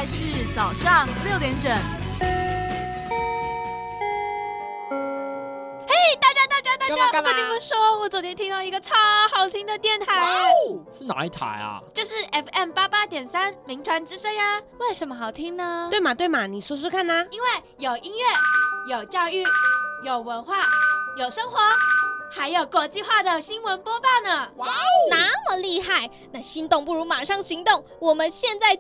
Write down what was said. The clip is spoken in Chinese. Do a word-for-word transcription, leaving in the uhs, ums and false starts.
在是早上六点整。 嘿，大家大家大家， 干嘛干嘛我跟你们说，我昨天听到一个超好听的电台， 哇哦，是哪一台啊？ 就是 F M 八八点三名传之声呀。为什么好听呢？ 对嘛对嘛，你说说看啊。 因为有音乐，有教育，有文化，有生活，还有国际化的新闻播报呢。 哇哦， 那么厉害，那心动不如马上行动，我们现在